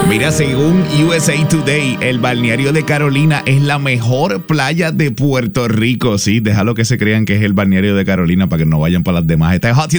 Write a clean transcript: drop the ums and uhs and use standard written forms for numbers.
Mira, según USA Today, el balneario de Carolina es la mejor playa de Puerto Rico. Sí, déjalo que se crean que es el balneario de Carolina para que no vayan para las demás. Esta es Hot